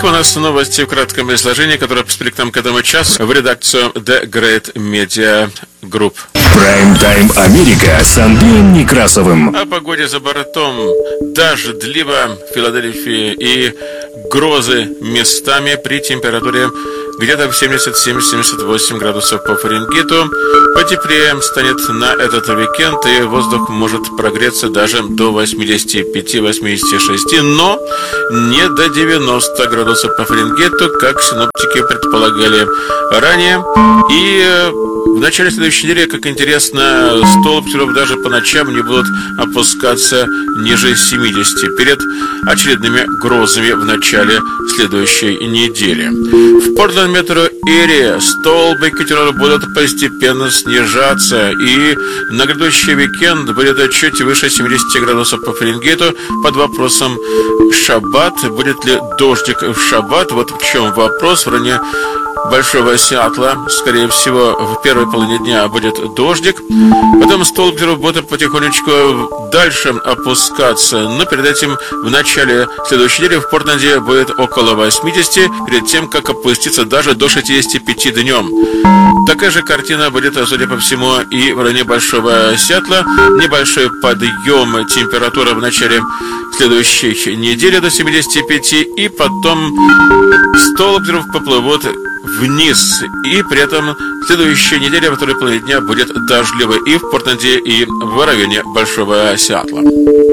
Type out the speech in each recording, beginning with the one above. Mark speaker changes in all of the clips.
Speaker 1: Итак, у нас новости в кратком изложении, которые поступили к нам к этому часу в редакцию The Great Media Group.
Speaker 2: Прайм-тайм Америка с Андреем Некрасовым.
Speaker 1: О погоде за бортом. Дождливо в Филадельфии и грозы местами при температуре где-то в 77-78 градусов по Фаренгейту. Потеплее станет на этот уикенд, и воздух может прогреться даже до 85-86, но не до 90 градусов по Фаренгейту, как синоптики предполагали ранее. И в начале следующей недели, как интересно, столб даже по ночам не будут опускаться ниже 70 перед очередными грозами в начале следующей недели. В Портленд метро Эри столбы ветра будут постепенно снижаться, и на грядущий уикенд будет чуть выше 70 градусов по Фаренгейту. Под вопросом шаббат, будет ли дождик в шаббат, вот в чем вопрос. В районе Большого Сиэтла, скорее всего, в первой половине дня будет дождик. Потом столб будет потихонечку дальше опускаться. Но перед этим в начале следующей недели в Портленде будет около 80, перед тем, как опуститься даже до 65 днем. Такая же картина будет, судя по всему, и в районе Большого Сиэтла. Небольшой подъем температуры в начале следующей недели до 75, и потом столб поплывут вниз, и при этом следующая неделя, во второй половине дня, будет дождливой и в Портленде, и в районе Большого Сиэтла.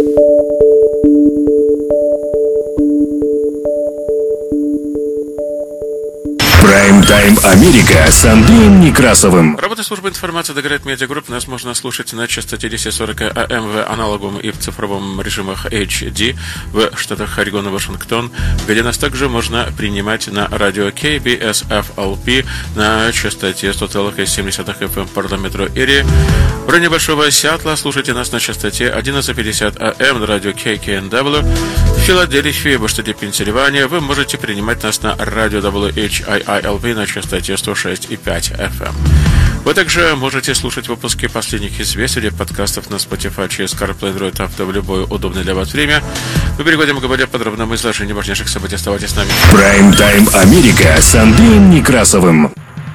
Speaker 2: Прайм-тайм Америка с Андреем Некрасовым.
Speaker 1: Работа службы информации The Great Media Group. Нас можно слушать на частоте 1040 АМ в аналоговом и в цифровом режимах HD в штатах Орегон и Вашингтон, где нас также можно принимать на радио KBSFLP на частоте 100,7 FM Портленд метро Эри. В районе Большого Сиэтла слушайте нас на частоте 1150 АМ на радио KKNW. В Филадельфии, в штате Пенсильвания, вы можете принимать нас на радио WHIILP на частоте 106,5 FM. Вы также можете слушать выпуски последних известий или подкастов на Spotify через CarPlay, Android Auto в любое удобное для вас время. Мы переходим к более подробному изложению важнейших событий. Оставайтесь с нами.
Speaker 2: Прайм-тайм Америка с Андреем Некрасовым.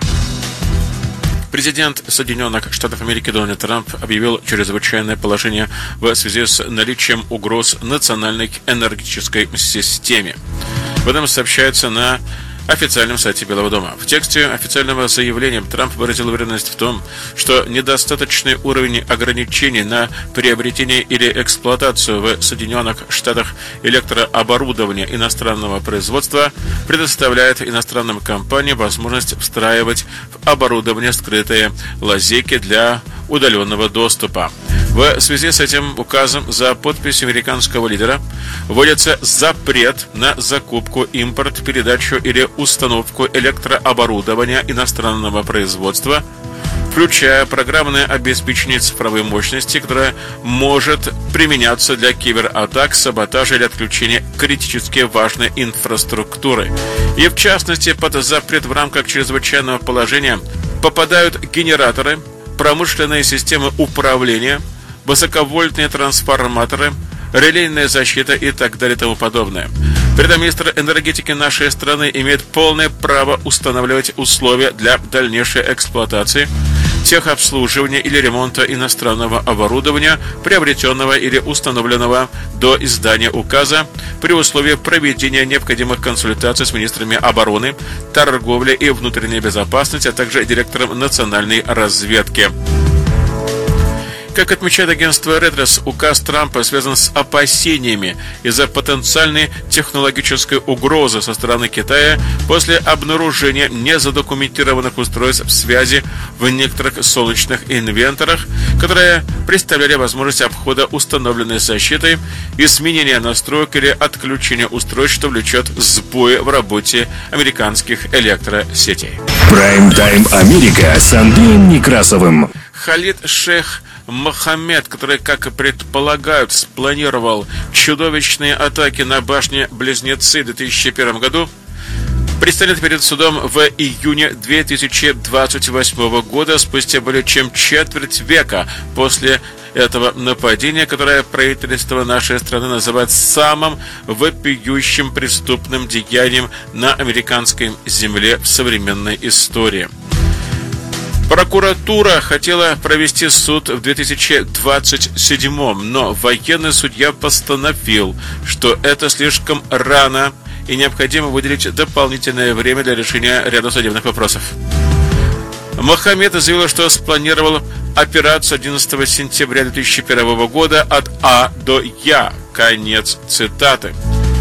Speaker 1: Президент Соединенных Штатов Америки Дональд Трамп объявил чрезвычайное положение в связи с наличием угроз национальной энергетической системе. Об этом сообщается на официальном сайте Белого дома. В тексте официального заявления Трамп выразил уверенность в том, что недостаточный уровень ограничений на приобретение или эксплуатацию в Соединенных Штатах электрооборудования иностранного производства предоставляет иностранным компаниям возможность встраивать в оборудование скрытые лазейки для удаленного доступа. В связи с этим указом за подписью американского лидера вводится запрет на закупку, импорт, передачу или установку электрооборудования иностранного производства, включая программное обеспечение цифровой мощности, которое может применяться для кибератак, саботажа или отключения критически важной инфраструктуры. И в частности, под запрет в рамках чрезвычайного положения попадают генераторы, промышленные системы управления, высоковольтные трансформаторы, релейная защита и так далее и тому подобное. При этом министр энергетики нашей страны имеет полное право устанавливать условия для дальнейшей эксплуатации, техобслуживания или ремонта иностранного оборудования, приобретенного или установленного до издания указа, при условии проведения необходимых консультаций с министрами обороны, торговли и внутренней безопасности, а также директором национальной разведки. Как отмечает агентство Reuters, указ Трампа связан с опасениями из-за потенциальной технологической угрозы со стороны Китая после обнаружения незадокументированных устройств связи в некоторых солнечных инверторах, которые представляли возможность обхода установленной защиты, изменения настроек или отключения устройств, что влечет сбои в работе американских электросетей.
Speaker 2: Прайм-тайм Америка с Андреем Некрасовым.
Speaker 1: Халид Шейх Мохаммед, который, как и предполагают, спланировал чудовищные атаки на башни-близнецы в 2001 году, предстанет перед судом в июне 2028 года, спустя более чем четверть века после этого нападения, которое правительство нашей страны называет самым вопиющим преступным деянием на американской земле в современной истории. Прокуратура хотела провести суд в 2027, но военный судья постановил, что это слишком рано и необходимо выделить дополнительное время для решения ряда судебных вопросов. Мохаммед заявил, что спланировал операцию 11 сентября 2001 года от А до Я. Конец цитаты.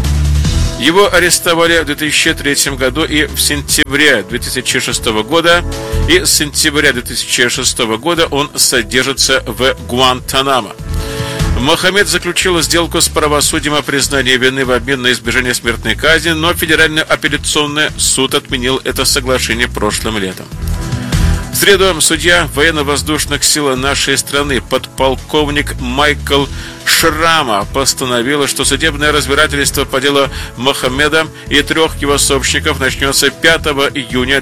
Speaker 1: Его арестовали в 2003 году и в сентябре 2006 года, и с сентября 2006 года он содержится в Гуантанамо. Мохаммед заключил сделку с правосудием о признании вины в обмен на избежание смертной казни, но Федеральный апелляционный суд отменил это соглашение прошлым летом. В среду судья военно-воздушных сил нашей страны, подполковник Майкл Шрама, постановила, что судебное разбирательство по делу Мохаммеда и 3 его сообщников начнется 5 июня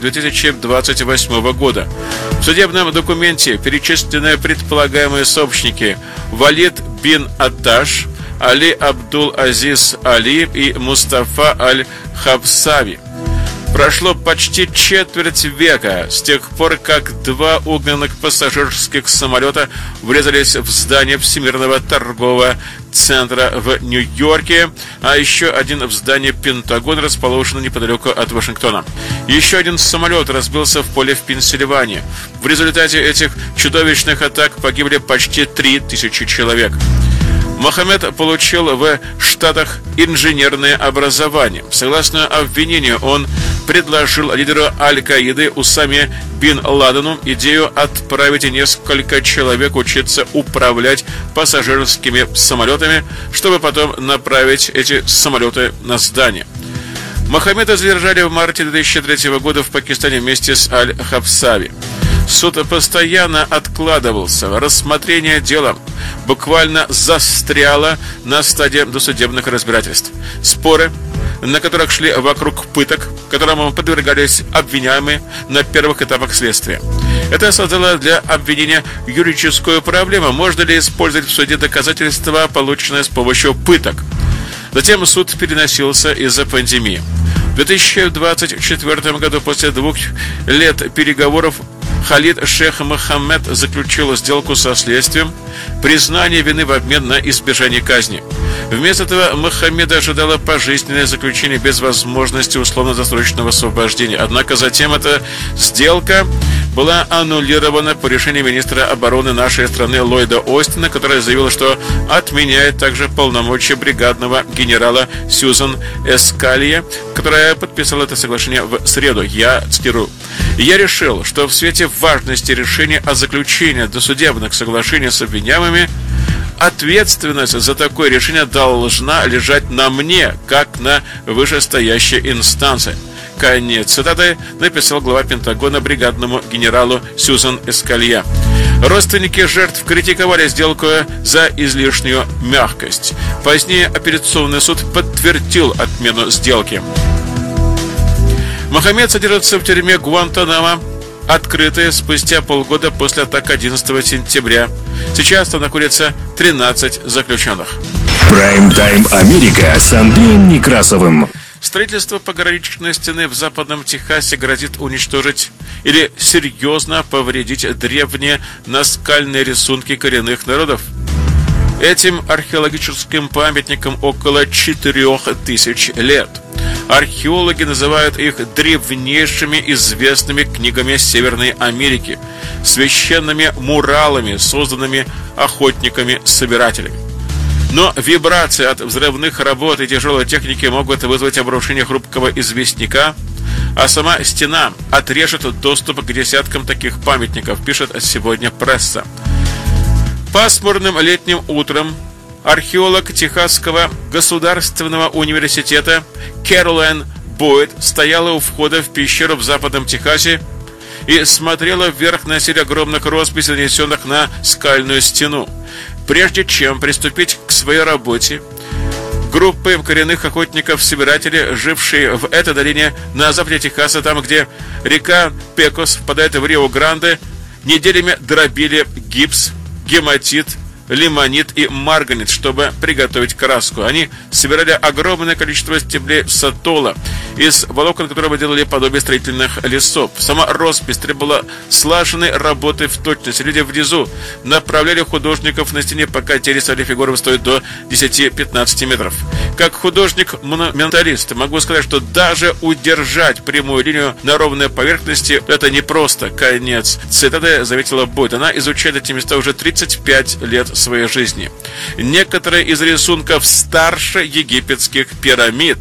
Speaker 1: 2028 года. В судебном документе перечислены предполагаемые сообщники Валид бин Атташ, Али Абдул-Азиз Али и Мустафа Аль-Хабсави. Прошло почти четверть века с тех пор, как 2 огненных пассажирских самолета врезались в здание Всемирного торгового центра в Нью-Йорке, а еще один в здании Пентагона, расположенном неподалеку от Вашингтона. Еще один самолет разбился в поле в Пенсильвании. В результате этих чудовищных атак погибли почти 3000 человек. Мохаммед получил в Штатах инженерное образование. Согласно обвинению, он предложил лидеру Аль-Каиды Усаме бин Ладену идею отправить несколько человек учиться управлять пассажирскими самолетами, чтобы потом направить эти самолеты на здание. Мохаммеда задержали в марте 2003 года в Пакистане вместе с Аль-Хабсави. Суд постоянно откладывался. Рассмотрение дела буквально застряло на стадии досудебных разбирательств. Споры, на которых шли вокруг пыток, которым подвергались обвиняемые на первых этапах следствия. Это создало для обвинения юридическую проблему. Можно ли использовать в суде доказательства, полученные с помощью пыток? Затем суд переносился из-за пандемии. В 2024 году, после 2 лет переговоров, Халид Шейх Мохаммед заключил сделку со следствием, признание вины в обмен на избежание казни. Вместо этого Мохаммеда ожидало пожизненное заключение без возможности условно-досрочного освобождения. Однако затем эта сделка была аннулирована по решению министра обороны нашей страны Ллойда Остина, который заявил, что отменяет также полномочия бригадного генерала Сьюзан Эскалья, которая подписала это соглашение в среду. Я цитирую: «Я решил, что в свете важности решения о заключении досудебных соглашений с обвиняемыми, ответственность за такое решение должна лежать на мне, как на вышестоящей инстанции». Конец цитаты, написал глава Пентагона бригадному генералу Сьюзан Эскалья. Родственники жертв критиковали сделку за излишнюю мягкость. Позднее апелляционный суд подтвердил отмену сделки. Мохаммед содержится в тюрьме Гуантанамо, открытой спустя полгода после атак 11 сентября. Сейчас там находится 13 заключенных.
Speaker 2: Прайм-тайм Америка с Андреем Некрасовым.
Speaker 1: Строительство пограничной стены в Западном Техасе грозит уничтожить или серьезно повредить древние наскальные рисунки коренных народов. Этим археологическим памятникам около 4000 лет. Археологи называют их древнейшими известными книгами Северной Америки, священными муралами, созданными охотниками-собирателями. Но вибрации от взрывных работ и тяжелой техники могут вызвать обрушение хрупкого известняка, а сама стена отрежет доступ к десяткам таких памятников, пишет сегодня пресса. Пасмурным летним утром археолог Техасского государственного университета Кэролайн Бойд стояла у входа в пещеру в Западном Техасе и смотрела вверх на серию огромных росписей, нанесенных на скальную стену. Прежде чем приступить к своей работе, группы коренных охотников-собирателей, жившие в этой долине на западе Техаса, там, где река Пекос впадает в Рио-Гранде, неделями дробили гипс, гематит, лимонит и марганец, чтобы приготовить краску. Они собирали огромное количество стеблей сатола, из волокон которого делали подобие строительных лесов. Сама роспись требовала слаженной работы в точности. Люди внизу направляли художников на стене, пока те рисовали фигуры высотой до 10-15 метров. Как художник-монументалист могу сказать, что даже удержать прямую линию на ровной поверхности — это непросто. Конец цитаты, заметила Бойд. Она изучает эти места уже 35 лет своей жизни. Некоторые из рисунков старше египетских пирамид.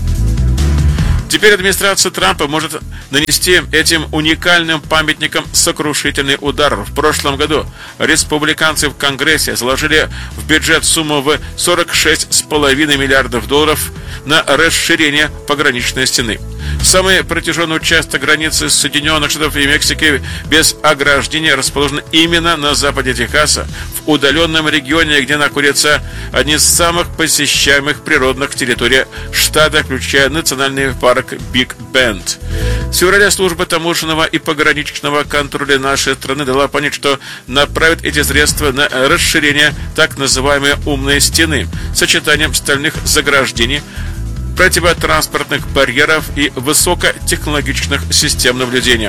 Speaker 1: Теперь администрация Трампа может нанести этим уникальным памятникам сокрушительный удар. В прошлом году республиканцы в Конгрессе заложили в бюджет сумму в $46,5 миллиардов на расширение пограничной стены. Самый протяженный участок границы Соединенных Штатов и Мексики без ограждения расположен именно на западе Техаса, в удаленном регионе, где находятся одни из самых посещаемых природных территорий штата, включая национальный парк Биг Бенд. С февраля служба таможенного и пограничного контроля нашей страны дала понять, что направит эти средства на расширение так называемой «умной стены» сочетанием стальных заграждений, противотранспортных барьеров и высокотехнологичных систем наблюдения.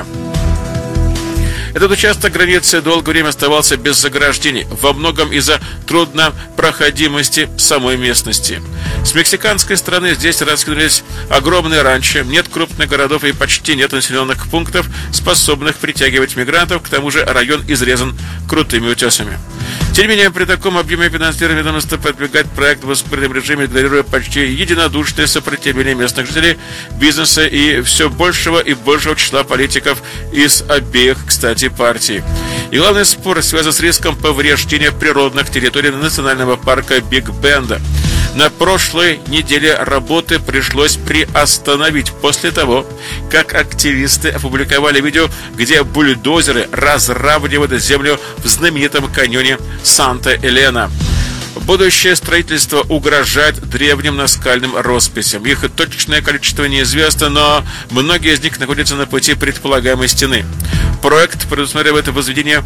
Speaker 1: Этот участок границы долгое время оставался без заграждений, во многом из-за труднопроходимости самой местности. С мексиканской стороны здесь раскинулись огромные ранчо, нет крупных городов и почти нет населенных пунктов, способных притягивать мигрантов, к тому же район изрезан крутыми утесами. Тем не менее, при таком объеме финансирования ведомство продвигает проект в ускоренном режиме, игнорируя почти единодушное сопротивление местных жителей, бизнеса и все большего и большего числа политиков из обеих, кстати, партий. И главный спор связан с риском повреждения природных территорий национального парка Биг Бенда. На прошлой неделе работы пришлось приостановить после того, как активисты опубликовали видео, где бульдозеры разравнивают землю в знаменитом каньоне Санта-Элена. Будущее строительство угрожает древним наскальным росписям. Их точное количество неизвестно, но многие из них находятся на пути предполагаемой стены. Проект предусматривает возведение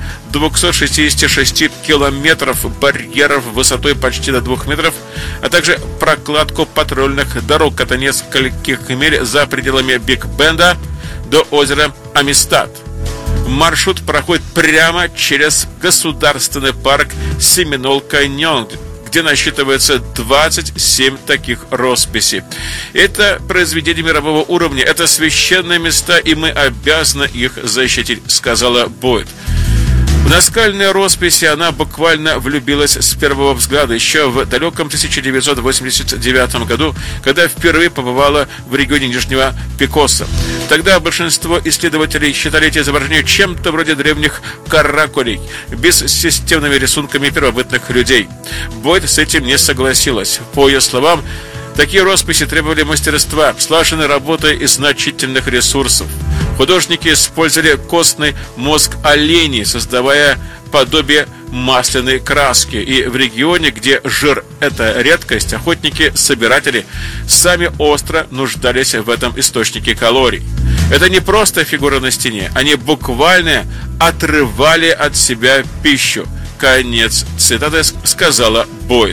Speaker 1: 266 километров барьеров высотой почти до 2 метров, а также прокладку патрульных дорог от нескольких миль за пределами Биг Бенда до озера Амистад. Маршрут проходит прямо через государственный парк Семинол Каньон, где насчитывается 27 таких росписей. Это произведения мирового уровня, это священные места, и мы обязаны их защитить, сказала Бойд. В наскальные росписи она буквально влюбилась с первого взгляда еще в далеком 1989 году, когда впервые побывала в регионе Нижнего Пикоса. Тогда большинство исследователей считали эти изображения чем-то вроде древних каракулей, бессистемными рисунками первобытных людей. Бойд с этим не согласилась. По ее словам, такие росписи требовали мастерства, слаженной работы и значительных ресурсов. Художники использовали костный мозг оленей, создавая подобие масляной краски. И в регионе, где жир – это редкость, охотники-собиратели сами остро нуждались в этом источнике калорий. Это не просто фигура на стене, они буквально отрывали от себя пищу. Конец цитаты, сказала Бойд.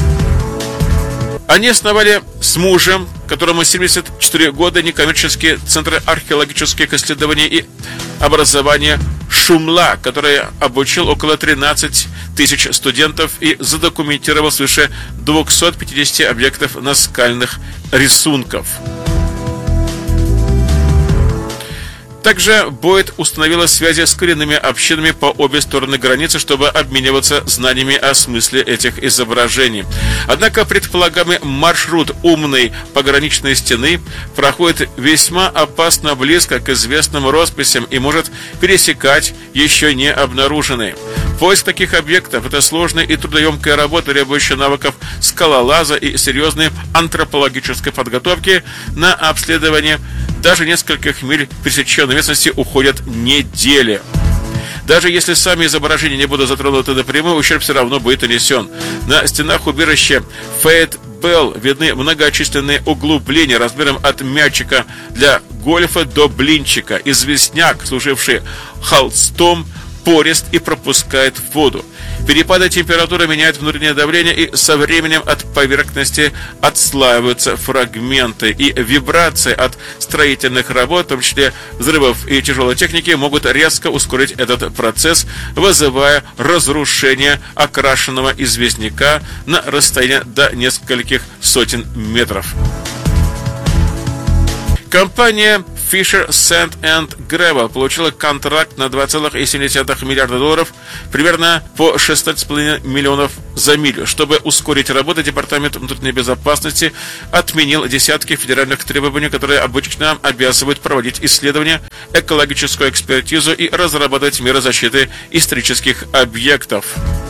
Speaker 1: Они основали с мужем, которому 74 года, некоммерческий центр археологических исследований и образования Шумла, который обучил около 13 тысяч студентов и задокументировал свыше 250 объектов наскальных рисунков. Также Бойд установила связи с коренными общинами по обе стороны границы, чтобы обмениваться знаниями о смысле этих изображений. Однако предполагаемый маршрут умной пограничной стены проходит весьма опасно близко к известным росписям и может пересекать еще не обнаруженные. Поиск таких объектов – это сложная и трудоемкая работа, требующая навыков скалолаза и серьезной антропологической подготовки. На обследование даже нескольких миль пересеченной местности уходят недели. Даже если сами изображения не будут затронуты напрямую, ущерб все равно будет нанесен. На стенах убежища Фейт-Белл видны многочисленные углубления размером от мячика для гольфа до блинчика. Известняк, служивший холстом, порист и пропускает воду. Перепады температуры меняют внутреннее давление, и со временем от поверхности отслаиваются фрагменты. И вибрации от строительных работ, в том числе взрывов и тяжелой техники, могут резко ускорить этот процесс, вызывая разрушение окрашенного известняка на расстоянии до нескольких сотен метров. Компания Fisher Sand and Gravel получила контракт на $2,7 миллиарда, примерно по 16,5 миллионов за милю. Чтобы ускорить работу, Департамент внутренней безопасности отменил десятки федеральных требований, которые обычно обязывают проводить исследования, экологическую экспертизу и разрабатывать меры защиты исторических объектов.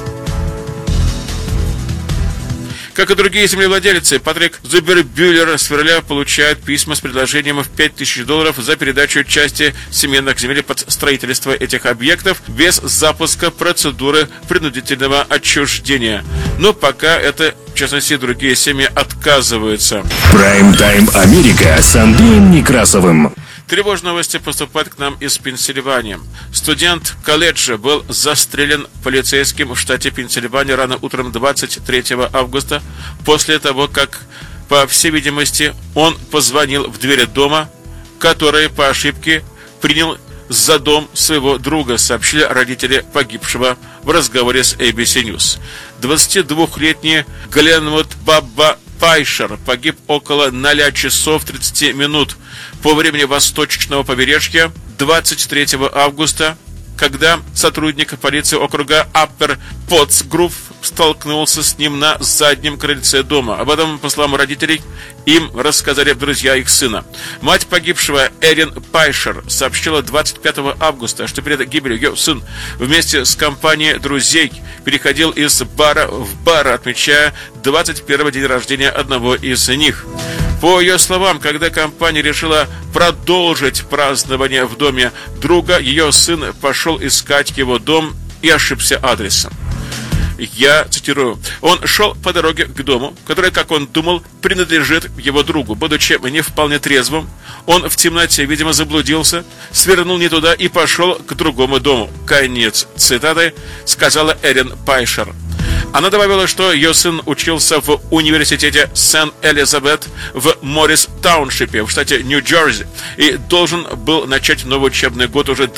Speaker 1: Как и другие землевладельцы, Патрик Зубербюллер с февраля получает письма с предложением в $5000 за передачу части семейных земель под строительство этих объектов без запуска процедуры принудительного отчуждения. Но пока это, в частности, другие семьи отказываются.
Speaker 2: Прайм-тайм Америка с Андреем Некрасовым.
Speaker 1: Тревожные новости поступают к нам из Пенсильвании. Студент колледжа был застрелен полицейским в штате Пенсильвания рано утром 23 августа, после того, как, по всей видимости, он позвонил в дверь дома, который по ошибке принял за дом своего друга, сообщили родители погибшего в разговоре с ABC News. 22-летний Гленвуд Бабба Пайшер погиб около 0 часов 30 минут по времени восточного побережья 23 августа, когда сотрудник полиции округа Аппер Потсгрув столкнулся с ним на заднем крыльце дома. Об этом, по словам родителей, им рассказали друзья их сына. Мать погибшего Эрин Пайшер сообщила 25 августа, что перед гибелью ее сын вместе с компанией друзей переходил из бара в бар, отмечая 21-й день рождения одного из них. По ее словам, когда компания решила продолжить празднование в доме друга, ее сын пошел искать его дом и ошибся адресом. Я цитирую: «Он шел по дороге к дому, который, как он думал, принадлежит его другу. Будучи не вполне трезвым, он в темноте, видимо, заблудился, свернул не туда и пошел к другому дому». Конец цитаты, сказала Эрин Пайшер. Она добавила, что ее сын учился в университете Сент-Элизабет в Моррис-тауншипе в штате Нью-Джерси и должен был начать новый учебный год уже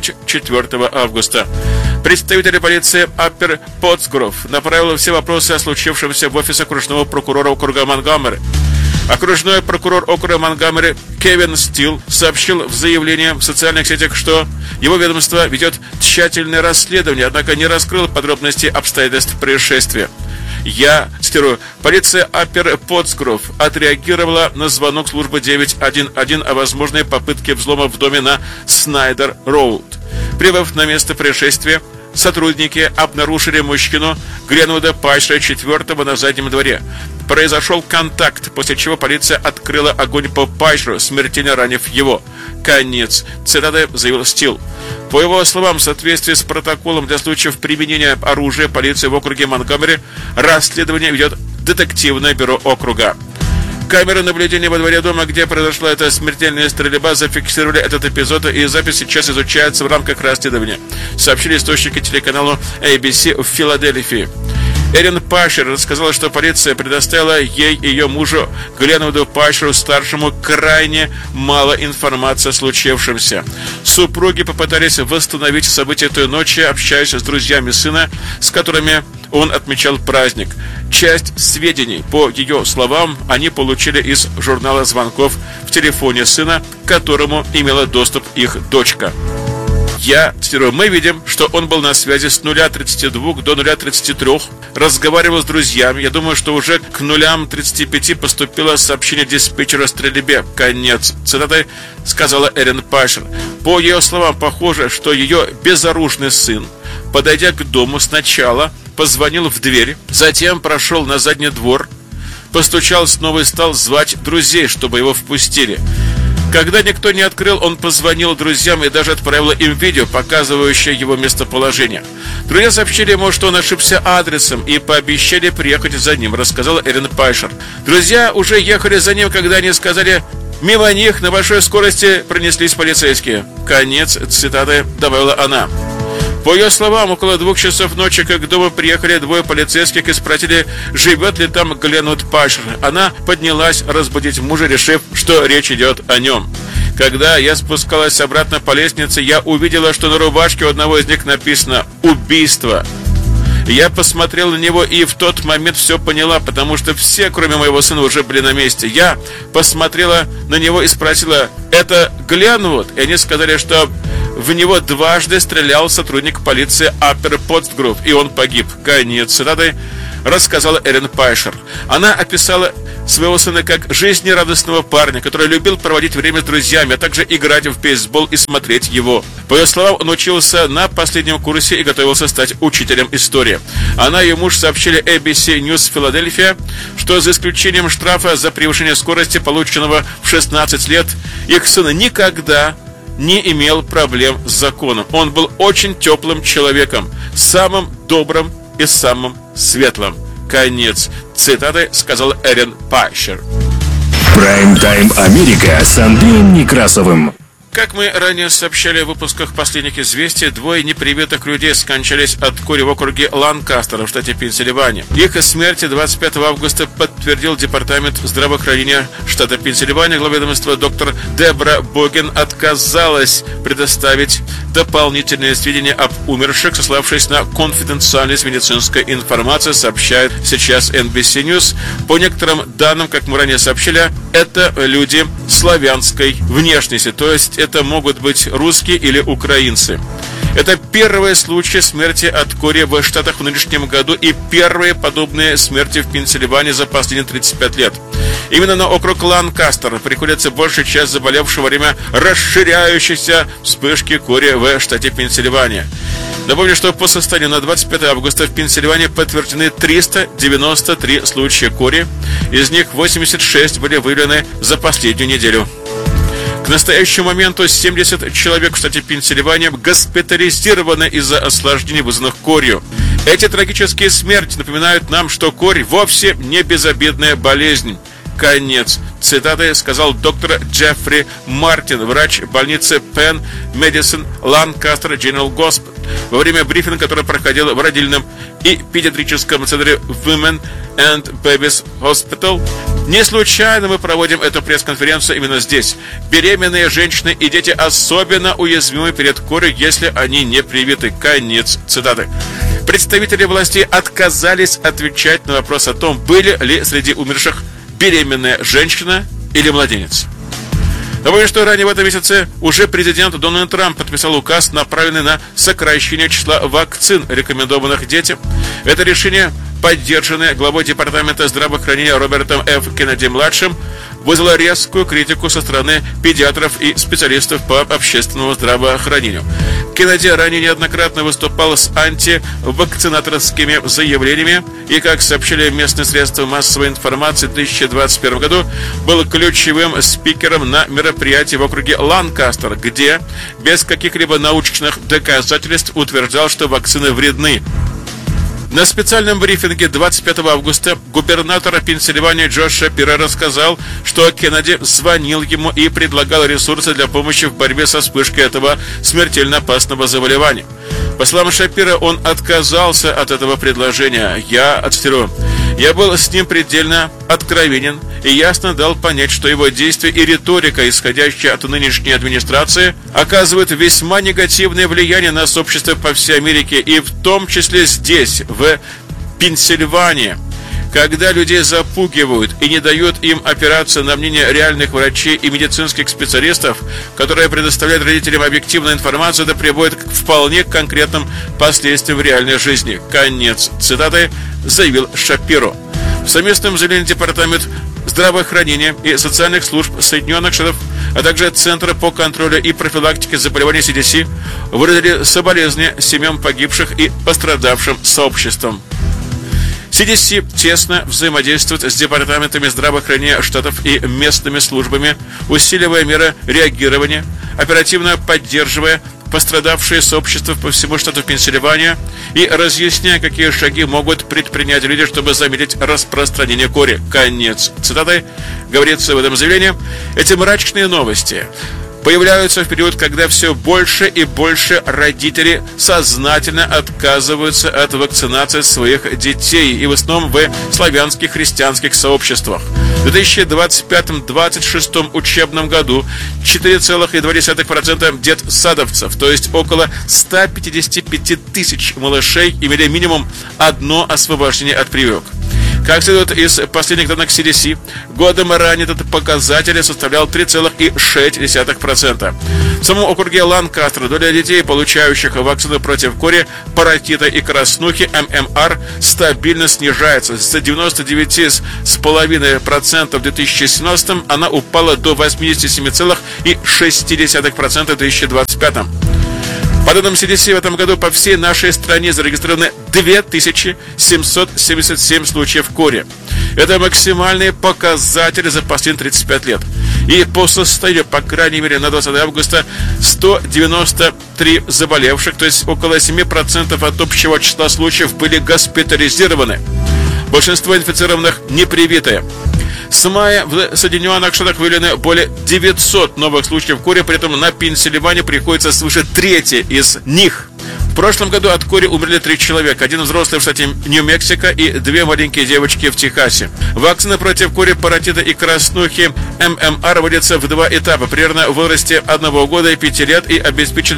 Speaker 1: 24 августа. Представители полиции Аппер Потсгрув направили все вопросы о случившемся в офис окружного прокурора округа Монтгомери. Окружной прокурор округа Монтгомери Кевин Стил сообщил в заявлении в социальных сетях, что его ведомство ведет тщательное расследование, однако не раскрыл подробности обстоятельств происшествия. Я цитирую: «Полиция Аппер Потсгрув отреагировала на звонок службы 911 о возможной попытке взлома в доме на Снайдер-Роуд. Прибыв на место происшествия, сотрудники обнаружили мужчину Гленвуда Пайшера IV на заднем дворе. Произошел контакт, после чего полиция открыла огонь по Пайшеру, смертельно ранив его». Конец цитаты, заявил Стил. По его словам, в соответствии с протоколом для случаев применения оружия полиции в округе Монтгомери расследование ведет детективное бюро округа. Камеры наблюдения во дворе дома, где произошла эта смертельная стрельба, зафиксировали этот эпизод, и запись сейчас изучается в рамках расследования, сообщили источники телеканалу ABC в Филадельфии. Эрин Пайшер рассказала, что полиция предоставила ей и ее мужу Гленвуду Пайшеру старшему крайне мало информации о случившемся. Супруги попытались восстановить события той ночи, общаясь с друзьями сына, с которыми он отмечал праздник. Часть сведений, по ее словам, они получили из журнала звонков в телефоне сына, к которому имела доступ их дочка. Я цитирую: «Мы видим, что он был на связи с 0:32 до 0:33, разговаривал с друзьями. Я думаю, что уже к 0:35 поступило сообщение диспетчера о стрельбе». Конец цитаты, сказала Эрин Пайшер. По ее словам, похоже, что ее безоружный сын, подойдя к дому, сначала позвонил в дверь, затем прошел на задний двор, постучал снова и стал звать друзей, чтобы его впустили. Когда никто не открыл, он позвонил друзьям и даже отправил им видео, показывающее его местоположение. Друзья сообщили ему, что он ошибся адресом, и пообещали приехать за ним, рассказала Эрин Пайшер. Друзья уже ехали за ним, когда они сказали: «Мимо них на большой скорости пронеслись полицейские». Конец цитаты, добавила она. По ее словам, около 2 часов ночи, как к дому приехали 2 полицейских и спросили, живет ли там Гленвуд Пайшер. Она поднялась разбудить мужа, решив, что речь идет о нем. Когда я спускалась обратно по лестнице, я увидела, что на рубашке у одного из них написано «Убийство». Я посмотрел на него и в тот момент все поняла, потому что все, кроме моего сына, уже были на месте. Я посмотрела на него и спросила: «Это Гленвуд?» И они сказали, что в него дважды стрелял сотрудник полиции Аппер Потсгрув, и он погиб. Конец цитаты, рассказала Эрин Пайшер. Она описала своего сына как жизнерадостного парня, который любил проводить время с друзьями, а также играть в бейсбол и смотреть его. По ее словам, он учился на последнем курсе и готовился стать учителем истории. Она и ее муж сообщили ABC News Philadelphia, что за исключением штрафа за превышение скорости, полученного в 16 лет, их сын никогда не имел проблем с законом. Он был очень теплым человеком, самым добрым и самым светлым. Конец цитаты, сказал Эрин Пайшер.
Speaker 2: Прайм-тайм Америка с Андреем Некрасовым.
Speaker 1: Как мы ранее сообщали в выпусках последних известий, 2 непривитых людей скончались от кори в округе Ланкастер в штате Пенсильвания. Их смерти 25 августа подтвердил Департамент здравоохранения штата Пенсильвания. Глава ведомства доктор Дебра Боген отказалась предоставить дополнительные сведения об умерших, сославшись на конфиденциальность медицинской информации, сообщает сейчас NBC News. По некоторым данным, как мы ранее сообщили, это люди славянской внешности, то есть это могут быть русские или украинцы. Это первые случаи смерти от кори в Штатах в нынешнем году и первые подобные смерти в Пенсильвании за последние 35 лет. Именно на округ Ланкастер приходится большая часть заболевших во время расширяющейся вспышки кори в штате Пенсильвания. Напомню, что по состоянию на 25 августа в Пенсильвании подтверждены 393 случая кори, из них 86 были выявлены за последнюю неделю. К настоящему моменту 70 человек в штате Пенсильвания госпитализированы из-за осложнений, вызванных корью. Эти трагические смерти напоминают нам, что корь вовсе не безобидная болезнь. Конец цитаты, сказал доктор Джеффри Мартин, врач больницы Penn Medicine Lancaster General Hospital, во время брифинга, который проходил в родильном и педиатрическом центре Women and Babies Hospital. Не случайно мы проводим эту пресс-конференцию именно здесь. Беременные женщины и дети особенно уязвимы перед корью, если они не привиты. Конец цитаты. Представители властей отказались отвечать на вопрос о том, были ли среди умерших беременная женщина или младенец. Напомню, что ранее в этом месяце уже президент Дональд Трамп подписал указ, направленный на сокращение числа вакцин, рекомендованных детям. Это решение, поддержанное главой Департамента здравоохранения Робертом Ф. Кеннеди-младшим, вызвало резкую критику со стороны педиатров и специалистов по общественному здравоохранению. Кеннеди ранее неоднократно выступал с антивакцинаторскими заявлениями и, как сообщили местные средства массовой информации, в 2021 году был ключевым спикером на мероприятии в округе Ланкастер, где без каких-либо научных доказательств утверждал, что вакцины вредны. На специальном брифинге 25 августа губернатор Пенсильвании Джош Шапиро рассказал, что Кеннеди звонил ему и предлагал ресурсы для помощи в борьбе со вспышкой этого смертельно опасного заболевания. По словам Шапиро, он отказался от этого предложения. Я цитирую: «Я был с ним предельно откровенен и ясно дал понять, что его действия и риторика, исходящая от нынешней администрации, оказывают весьма негативное влияние на сообщество по всей Америке и в том числе здесь, в Пенсильвании. Когда людей запугивают и не дают им опираться на мнение реальных врачей и медицинских специалистов, которые предоставляют родителям объективную информацию, это приводит к вполне конкретным последствиям в реальной жизни». Конец цитаты, заявил Шапиро. В совместном заявлении Департамент здравоохранения и социальных служб Соединенных Штатов, а также Центра по контролю и профилактике заболеваний CDC выразили соболезнования семьям погибших и пострадавшим сообществам. CDC тесно взаимодействует с департаментами здравоохранения штатов и местными службами, усиливая меры реагирования, оперативно поддерживая пострадавшие сообщества по всему штату Пенсильвания и разъясняя, какие шаги могут предпринять люди, чтобы замедлить распространение кори. Конец цитаты, говорится в этом заявлении. Эти мрачные новости появляются в период, когда все больше и больше родителей сознательно отказываются от вакцинации своих детей, и в основном в славянских христианских сообществах. В 2025-2026 учебном году 4,2% детсадовцев, то есть около 155 тысяч малышей, имели минимум одно освобождение от прививок. Как следует из последних данных CDC, годом ранее этот показатель составлял 3,6%. В самом округе Ланкастер доля детей, получающих вакцину против кори, паротита и краснухи ММР, стабильно снижается. С 99,5% в 2017 она упала до 87,6% в 2025. По данным CDC, в этом году по всей нашей стране зарегистрированы 2777 случаев кори. Это максимальный показатель за последние 35 лет. И по состоянию, по крайней мере, на 20 августа 193 заболевших, то есть около 7% от общего числа случаев, были госпитализированы. Большинство инфицированных не привитые. С мая в Соединенных Штатах выявлено более 900 новых случаев кори, при этом на Пенсильвании приходится свыше трети из них. В прошлом году от кори умерли 3 человека, один взрослый в штате Нью-Мексико и 2 маленькие девочки в Техасе. Вакцина против кори, паротита и краснухи ММР вводится в 2 этапа, примерно в возрасте 1 года и 5 лет, и обеспечит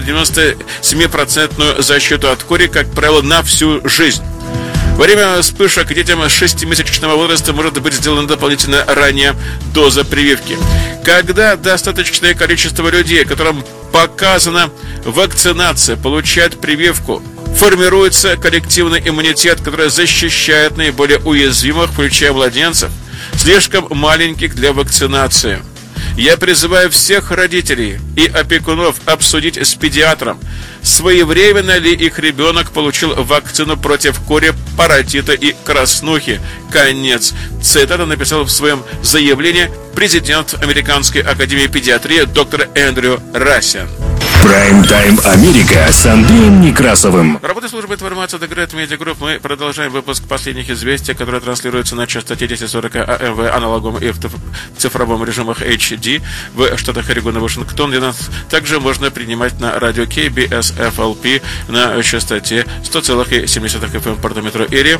Speaker 1: 97% защиту от кори, как правило, на всю жизнь. Во время вспышек детям с 6-месячного возраста может быть сделана дополнительная ранняя доза прививки. Когда достаточное количество людей, которым показана вакцинация, получает прививку, формируется коллективный иммунитет, который защищает наиболее уязвимых, включая младенцев, слишком маленьких для вакцинации. Я призываю всех родителей и опекунов обсудить с педиатром, своевременно ли их ребенок получил вакцину против кори, паротита и краснухи. Конец. Цитата написал в своем заявлении президент Американской академии педиатрии доктор Эндрю Рассен.
Speaker 2: Прайм-тайм Америка с Андреем Некрасовым.
Speaker 1: Работа службы информации The Great Media Group. Мы продолжаем выпуск последних известий, которые транслируются на частоте 1040 АМ в аналоговом и в цифровом режимах HD в штатах Орегон и Вашингтон, где нас также можно принимать на радио KBSFLP на частоте 100,7 FM в Порто-Метро Эри.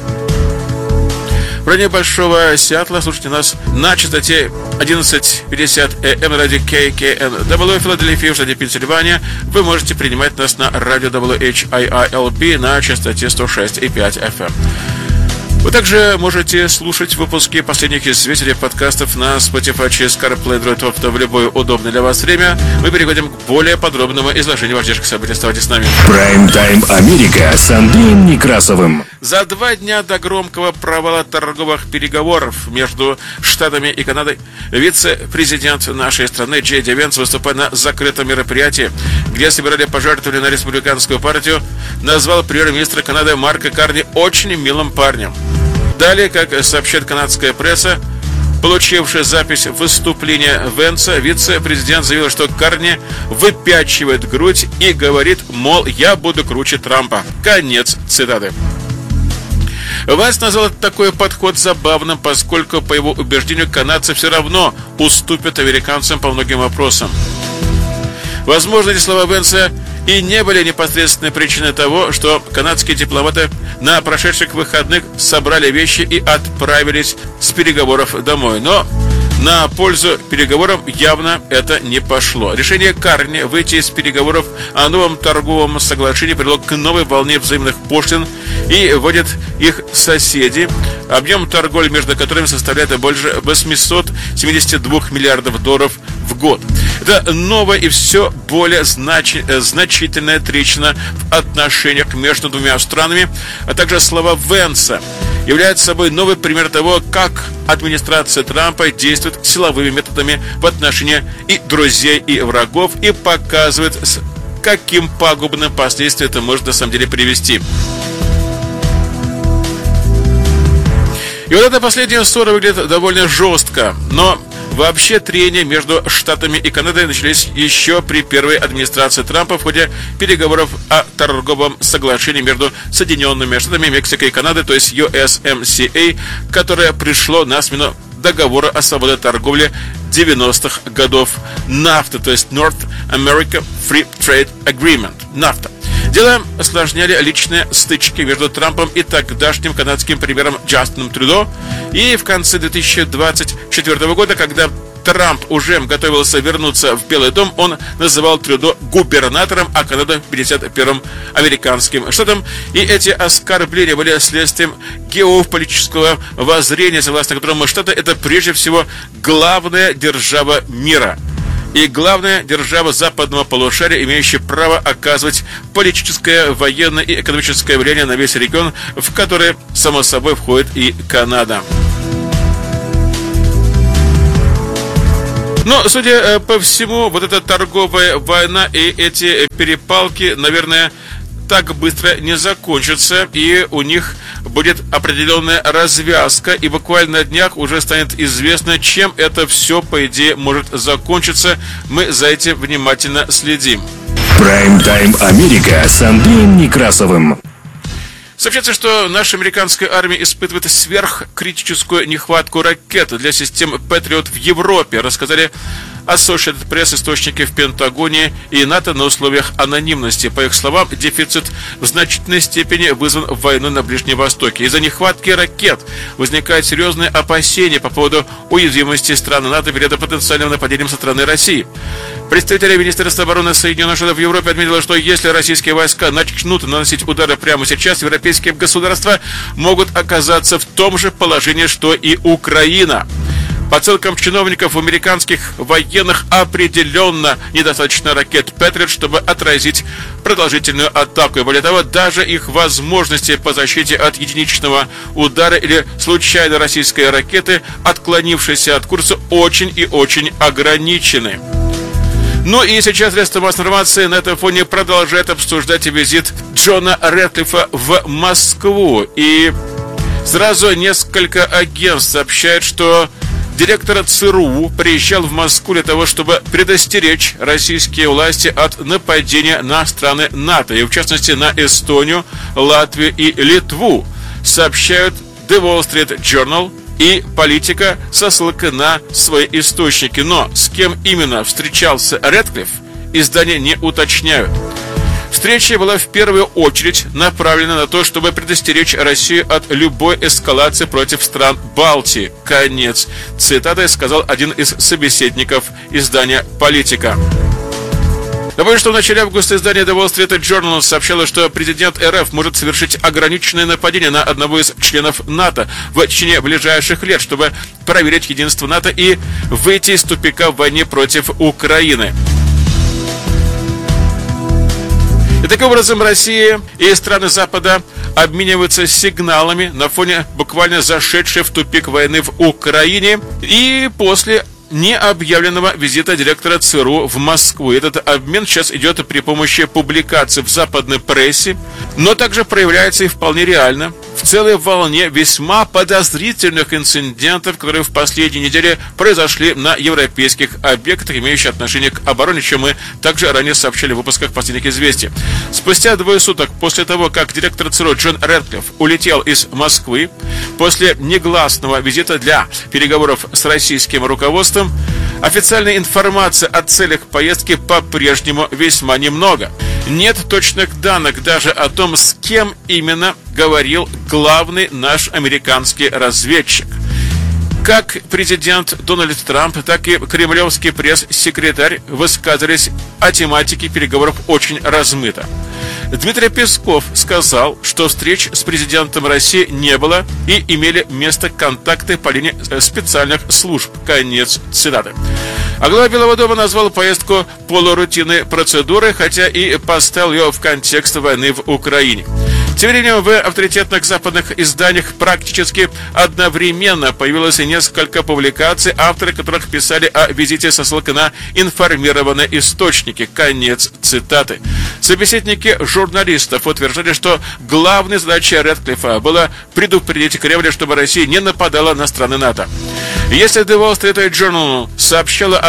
Speaker 1: В районе Большого Сиэтла слушайте нас на частоте 1150 АМ радио KKNW в Филадельфии, в штате Пенсильвания. Вы можете принимать нас на радио WHIILP на частоте 106,5 FM. Вы также можете слушать выпуски последних известий подкастов на Spotify через CarPlay, Android Auto в любое удобное для вас время. Мы переходим к более подробному изложению важнейших событий. Оставайтесь с нами.
Speaker 2: Прайм-тайм Америка с Андреем Некрасовым.
Speaker 1: За 2 дня до громкого провала торговых переговоров между Штатами и Канадой вице-президент нашей страны Джей Ди Венс, выступая на закрытом мероприятии, где собирали пожертвования на республиканскую партию, назвал премьер-министра Канады Марка Карни очень милым парнем. Далее, как сообщает канадская пресса, получившая запись выступления Венса, вице-президент заявил, что Карни выпячивает грудь и говорит, мол, я буду круче Трампа. Конец цитаты. Венс назвал такой подход забавным, поскольку, по его убеждению, канадцы все равно уступят американцам по многим вопросам. Возможно, эти слова Венса и не были непосредственной причиной того, что канадские дипломаты на прошедших выходных собрали вещи и отправились с переговоров домой. Но на пользу переговорам явно это не пошло. Решение Карни выйти из переговоров о новом торговом соглашении привело к новой волне взаимных пошлин и вводят их соседи, объем торговли между которыми составляет больше 872 миллиардов долларов в год. Это новая и все более значительная трещина в отношениях между двумя странами, а также слова Венса являются собой новый пример того, как администрация Трампа действует силовыми методами в отношении и друзей, и врагов, и показывает, с каким пагубным последствиям это может на самом деле привести. И вот эта последняя ссора выглядит довольно жестко, но вообще трения между Штатами и Канадой начались еще при первой администрации Трампа в ходе переговоров о торговом соглашении между Соединенными Штатами, Мексикой и Канадой, то есть USMCA, которое пришло на смену договора о свободной торговле 90-х годов NAFTA, то есть North America Free Trade Agreement, NAFTA. Дело осложняли личные стычки между Трампом и тогдашним канадским премьером Джастином Трюдо. И в конце 2024 года, когда Трамп уже готовился вернуться в Белый дом, он называл Трюдо губернатором, а Канаду 51-м американским штатом. И эти оскорбления были следствием геополитического воззрения, согласно которому Штаты — это прежде всего главная держава мира и главная держава западного полушария, имеющая право оказывать политическое, военное и экономическое влияние на весь регион, в который, само собой, входит и Канада. Но, судя по всему, вот эта торговая война и эти перепалки, наверное, так быстро не закончатся, и у них будет определенная развязка, и буквально на днях уже станет известно, чем это все, по идее, может закончиться. Мы за этим внимательно следим.
Speaker 2: Прайм-тайм Америка с Андреем Некрасовым.
Speaker 1: Сообщается, что наша американская армия испытывает сверхкритическую нехватку ракет для системы Patriot в Европе, рассказали Associated Press источники в Пентагоне и НАТО на условиях анонимности. По их словам, дефицит в значительной степени вызван войной на Ближнем Востоке. Из-за нехватки ракет возникают серьезные опасения по поводу уязвимости страны НАТО перед потенциальным нападением со стороны России. Представитель Министерства обороны Соединенных Штатов в Европе отметил, что если российские войска начнут наносить удары прямо сейчас, европейские государства могут оказаться в том же положении, что и Украина. По оценкам чиновников, у американских военных определенно недостаточно ракет Patriot, чтобы отразить продолжительную атаку. И более того, даже их возможности по защите от единичного удара или случайной российской ракеты, отклонившейся от курса, очень и очень ограничены. Ну и сейчас средства массовой информации на этом фоне продолжают обсуждать визит Джона Рэдклиффа в Москву. И сразу несколько агентств сообщают, что директор ЦРУ приезжал в Москву для того, чтобы предостеречь российские власти от нападения на страны НАТО, и в частности на Эстонию, Латвию и Литву, сообщают The Wall Street Journal и Политика со ссылкой на свои источники. Но с кем именно встречался Рэдклифф, издания не уточняют. Встреча была в первую очередь направлена на то, чтобы предостеречь Россию от любой эскалации против стран Балтии. Конец цитаты, сказал один из собеседников издания «Политика». Напомню, что в начале августа издание The Wall Street Journal сообщало, что президент РФ может совершить ограниченное нападение на одного из членов НАТО в течение ближайших лет, чтобы проверить единство НАТО и выйти из тупика в войне против Украины. И таким образом Россия и страны Запада обмениваются сигналами на фоне буквально зашедшей в тупик войны в Украине и после необъявленного визита директора ЦРУ в Москву. Этот обмен сейчас идет при помощи публикаций в западной прессе, но также проявляется и вполне реально в целой волне весьма подозрительных инцидентов, которые в последние недели произошли на европейских объектах, имеющих отношение к обороне, чем мы также ранее сообщали в выпусках последних известий. Спустя 2 суток после того, как директор ЦРУ Джон Рэдклифф улетел из Москвы, после негласного визита для переговоров с российским руководством, официальной информации о целях поездки по-прежнему весьма немного. Нет точных данных даже о том, с кем именно говорил главный наш американский разведчик. Как президент Дональд Трамп, так и кремлевский пресс-секретарь высказались о тематике переговоров очень размыто. Дмитрий Песков сказал, что встреч с президентом России не было и имели место контакты по линии специальных служб. Конец цитаты. А глава Белого дома назвал поездку полурутинной процедурой, хотя и поставил ее в контекст войны в Украине. Тем временем в авторитетных западных изданиях практически одновременно появилось несколько публикаций, авторы которых писали о визите со ссылкой на информированные источники. Конец цитаты. Собеседники журналистов утверждали, что главной задачей Рэдклиффа было предупредить Кремль, чтобы Россия не нападала на страны НАТО. Если The Wall Street Journal сообщала об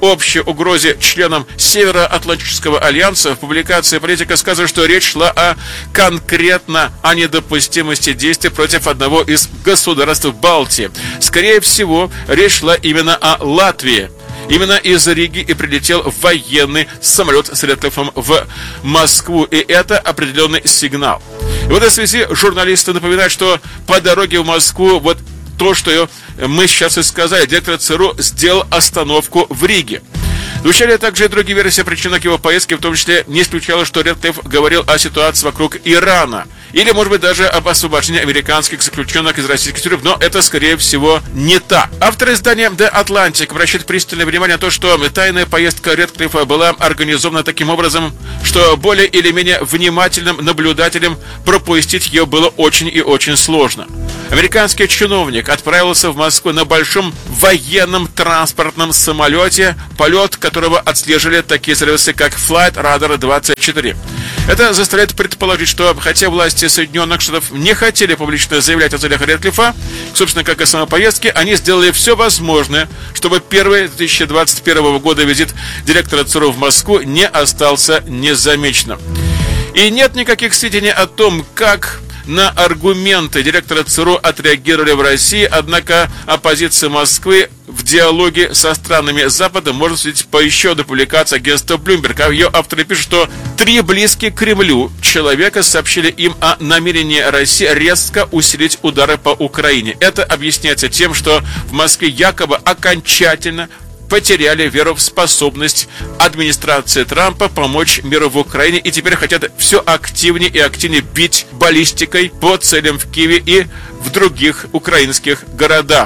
Speaker 1: общей угрозе членам Североатлантического альянса, в публикации «Политика» сказано, что речь шла конкретно о недопустимости действий против одного из государств Балтии. Скорее всего, речь шла именно о Латвии. Именно из Риги и прилетел военный самолет с Рэдклиффом в Москву, и это определенный сигнал. И в этой связи журналисты напоминают, что по дороге в Москву вот то, что мы сейчас и сказали, директор ЦРУ сделал остановку в Риге. Звучали также и другие версии о причинах его поездки, в том числе не исключало, что Рэдклифф говорил о ситуации вокруг Ирана. Или, может быть, даже об освобождении американских заключенных из российских тюрем, но это, скорее всего, не так. Автор издания The Atlantic обращает пристальное внимание на то, что тайная поездка Рэдклиффа была организована таким образом, что более или менее внимательным наблюдателям пропустить ее было очень и очень сложно. Американский чиновник отправился в Москву на большом военном транспортном самолете, полет которого отслеживали такие сервисы, как Flight Radar 24. Это заставляет предположить, что хотя власти Соединенных Штатов не хотели публично заявлять о целях Рэдклиффа, собственно, как и самой поездки, они сделали все возможное, чтобы первый 2021 года визит директора ЦРУ в Москву не остался незамеченным. И нет никаких сведений о том, как на аргументы директора ЦРУ отреагировали в России, однако оппозиция Москвы в диалоге со странами Запада можно судить по еще одной публикации агентства Bloomberg. А ее авторы пишут, что 3 близких к Кремлю человека сообщили им о намерении России резко усилить удары по Украине. Это объясняется тем, что в Москве якобы окончательно потеряли веру в способность администрации Трампа помочь миру в Украине и теперь хотят все активнее и активнее бить баллистикой по целям в Киеве и в других украинских городах.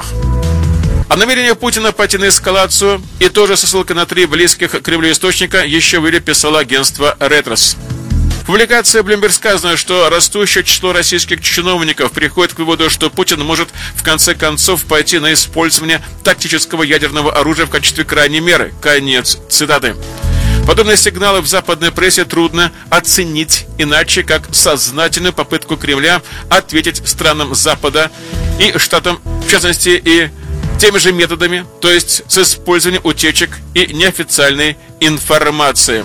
Speaker 1: О намерении Путина пойти на эскалацию и тоже со ссылкой на 3 близких к Кремлю источника еще выли писало агентство Reuters. В публикации Bloomberg сказано, что растущее число российских чиновников приходит к выводу, что Путин может в конце концов пойти на использование тактического ядерного оружия в качестве крайней меры. Конец цитаты. Подобные сигналы в западной прессе трудно оценить иначе, как сознательную попытку Кремля ответить странам Запада и Штатам, в частности, и теми же методами, то есть с использованием утечек и неофициальной информации.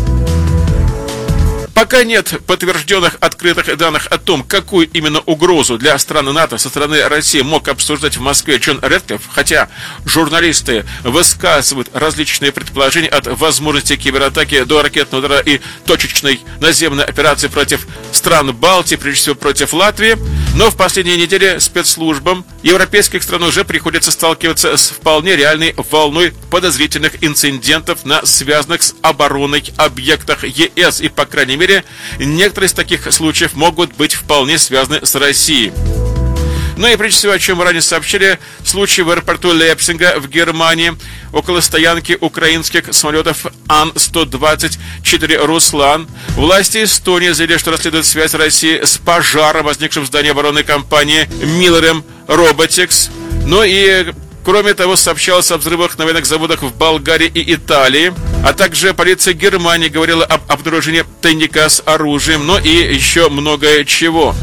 Speaker 1: Пока нет подтвержденных открытых данных о том, какую именно угрозу для страны НАТО со стороны России мог обсуждать в Москве Джон Рэдклифф, хотя журналисты высказывают различные предположения от возможности кибератаки до ракетного удара и точечной наземной операции против стран Балтии, прежде всего против Латвии, но в последние недели спецслужбам европейских стран уже приходится сталкиваться с вполне реальной волной подозрительных инцидентов на связанных с обороной объектах ЕС, и, по крайней мере, некоторые из таких случаев могут быть вполне связаны с Россией. Ну и прежде всего, о чем мы ранее сообщили, случай в аэропорту Лейпцига в Германии около стоянки украинских самолетов Ан-124 «Руслан». Власти Эстонии заявили, что расследуют связь России с пожаром, возникшим в здании оборонной компании Millerum Robotics. Ну и кроме того, сообщалось о взрывах на военных заводах в Болгарии и Италии, а также полиция Германии говорила об обнаружении тайника с оружием, но и еще многое чего.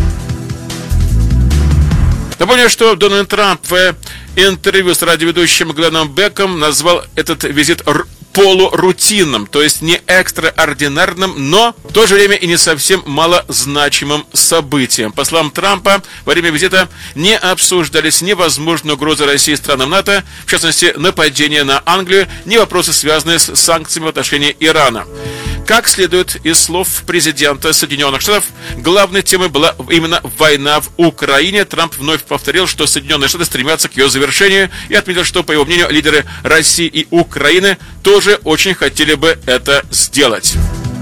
Speaker 1: Напомню, что Дональд Трамп в интервью с радиоведущим Гленном Беком назвал этот визит полурутинным, то есть не экстраординарным, но в то же время и не совсем малозначимым событием. По словам Трампа, во время визита не обсуждались ни возможные угрозы России странам НАТО, в частности, нападение на Англию, ни вопросы, связанные с санкциями в отношении Ирана. Как следует из слов президента Соединенных Штатов, главной темой была именно война в Украине. Трамп вновь повторил, что Соединенные Штаты стремятся к ее завершению, и отметил, что, по его мнению, лидеры России и Украины тоже очень хотели бы это сделать.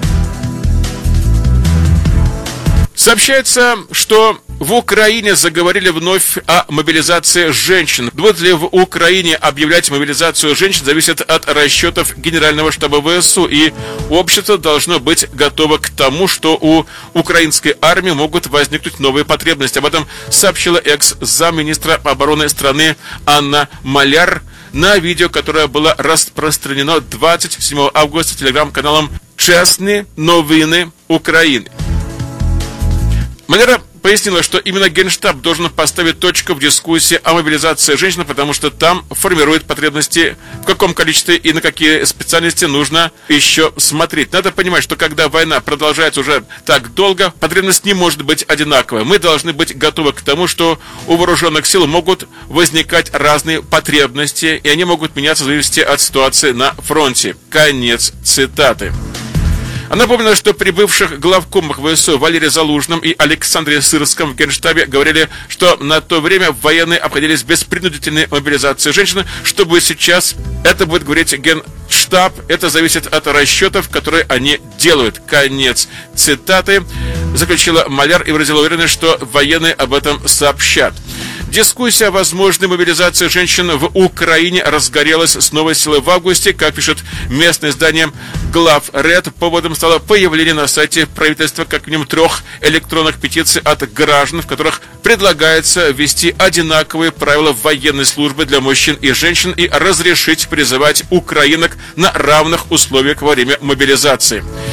Speaker 1: Сообщается, что в Украине заговорили вновь о мобилизации женщин. Будет ли в Украине объявлять мобилизацию женщин, зависит от расчетов Генерального штаба ВСУ. И общество должно быть готово к тому, что у украинской армии могут возникнуть новые потребности. Об этом сообщила экс-замминистра обороны страны Анна Маляр на видео, которое было распространено 27 августа телеграм-каналом «Честные новины Украины». Маляра пояснила, что именно Генштаб должен поставить точку в дискуссии о мобилизации женщин, потому что там формируют потребности, в каком количестве и на какие специальности нужно еще смотреть. Надо понимать, что когда война продолжается уже так долго, потребность не может быть одинаковой. Мы должны быть готовы к тому, что у вооруженных сил могут возникать разные потребности, и они могут меняться в зависимости от ситуации на фронте. Конец цитаты. Она напомнила, что при бывших главкомах ВСУ Валерии Залужном и Александре Сырском в Генштабе говорили, что на то время военные обходились без принудительной мобилизации женщин, чтобы сейчас это будет говорить Генштаб, это зависит от расчетов, которые они делают. Конец цитаты. Заключила Маляр и выразила уверенность, что военные об этом сообщат. Дискуссия о возможной мобилизации женщин в Украине разгорелась с новой силой в августе. Как пишет местное издание Главред, поводом стало появление на сайте правительства как минимум 3 электронных петиций от граждан, в которых предлагается ввести одинаковые правила военной службы для мужчин и женщин и разрешить призывать украинок на равных условиях во время мобилизации.